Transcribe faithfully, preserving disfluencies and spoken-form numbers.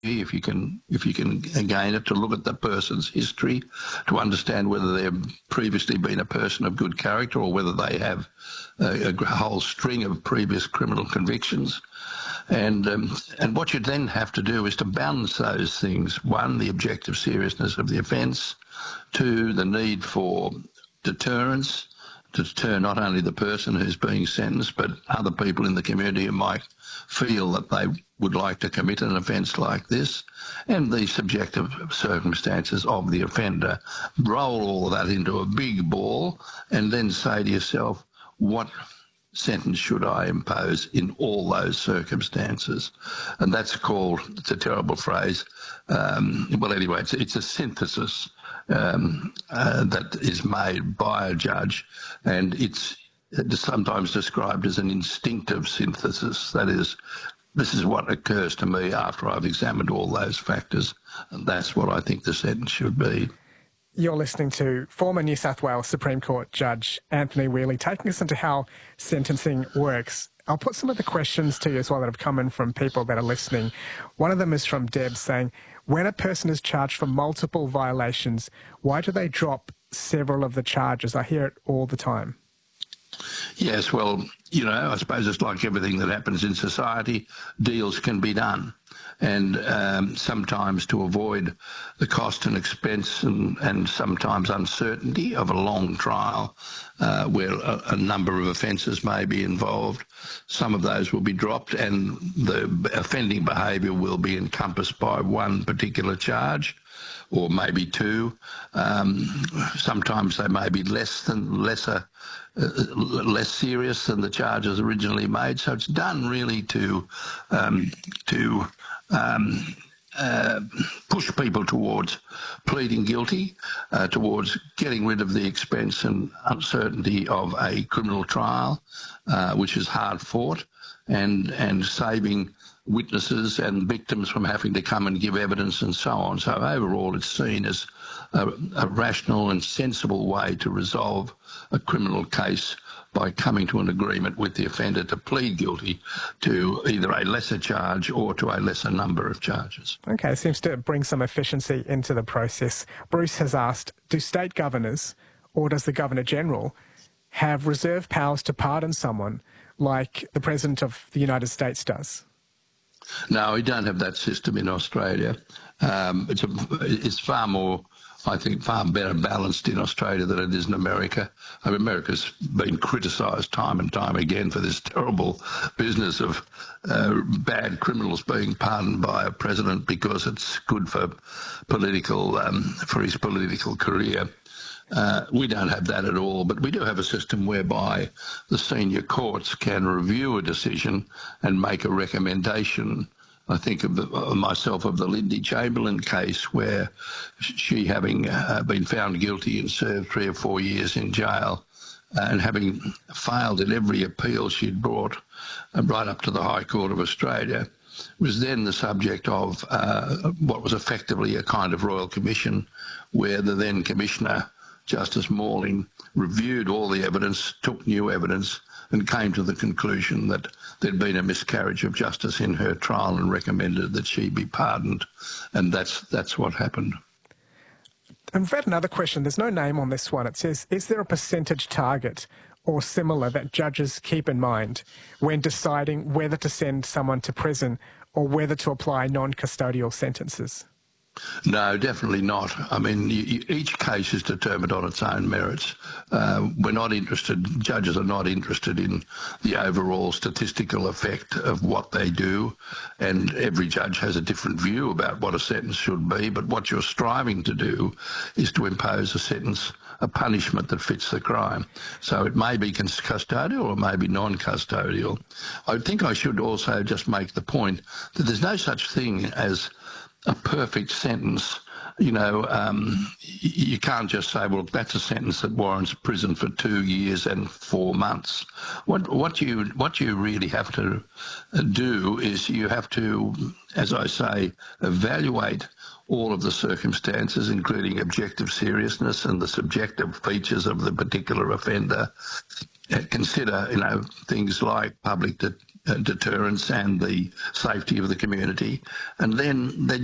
if you can, if you can gain it, to look at the person's history, to understand whether they've previously been a person of good character or whether they have a, a whole string of previous criminal convictions. And um, and what you then have to do is to balance those things. One, the objective seriousness of the offence. Two, the need for deterrence, to deter not only the person who's being sentenced, but other people in the community who might feel that they would like to commit an offence like this, and the subjective circumstances of the offender. Roll all of that into a big ball and then say to yourself, what sentence should I impose in all those circumstances? And that's called, it's a terrible phrase, um, well anyway, it's, it's a synthesis um, uh, that is made by a judge, and it's sometimes described as an instinctive synthesis. That is, this is what occurs to me after I've examined all those factors, and that's what I think the sentence should be. You're listening to former New South Wales Supreme Court Judge Anthony Whealy taking us into how sentencing works. I'll put some of the questions to you as well that have come in from people that are listening. One of them is from Deb saying, when a person is charged for multiple violations, why do they drop several of the charges? I hear it all the time. Yes, well, you know, I suppose it's like everything that happens in society, deals can be done. And um, sometimes to avoid the cost and expense and, and sometimes uncertainty of a long trial uh, where a, a number of offences may be involved, some of those will be dropped and the offending behaviour will be encompassed by one particular charge, or maybe two. Um, sometimes they may be less than lesser, uh, less serious than the charges originally made. So it's done really to um, to um, uh, push people towards pleading guilty, uh, towards getting rid of the expense and uncertainty of a criminal trial, uh, which is hard fought, and and saving witnesses and victims from having to come and give evidence and so on. So overall it's seen as a, a rational and sensible way to resolve a criminal case by coming to an agreement with the offender to plead guilty to either a lesser charge or to a lesser number of charges. Okay, seems to bring some efficiency into the process. Bruce has asked, do state governors, or does the Governor-General, have reserve powers to pardon someone like the President of the United States does? No, we don't have that system in Australia. Um, it's, a, it's far more, I think, far better balanced in Australia than it is in America. I mean, America's been criticised time and time again for this terrible business of uh, bad criminals being pardoned by a president because it's good for political, um, for his political career. Uh, we don't have that at all, but we do have a system whereby the senior courts can review a decision and make a recommendation. I think of, the, of myself of the Lindy Chamberlain case, where she, having uh, been found guilty and served three or four years in jail, uh, and having failed in every appeal she'd brought uh, right up to the High Court of Australia, was then the subject of uh, what was effectively a kind of royal commission, where the then Commissioner, Justice Morling, reviewed all the evidence, took new evidence, and came to the conclusion that there'd been a miscarriage of justice in her trial and recommended that she be pardoned. And that's that's what happened. And we've had another question. There's no name on this one. It says, is there a percentage target or similar that judges keep in mind when deciding whether to send someone to prison or whether to apply non-custodial sentences? No, definitely not. I mean, you, you, each case is determined on its own merits. Uh, we're not interested, judges are not interested in the overall statistical effect of what they do, and every judge has a different view about what a sentence should be, but what you're striving to do is to impose a sentence, a punishment that fits the crime. So it may be custodial or it may be non-custodial. I think I should also just make the point that there's no such thing as a perfect sentence. You know, um, you can't just say, well, that's a sentence that warrants prison for two years and four months. What, what, you, what you really have to do is you have to, as I say, evaluate all of the circumstances, including objective seriousness and the subjective features of the particular offender. Consider, you know, things like public uh, deterrence and the safety of the community, and then they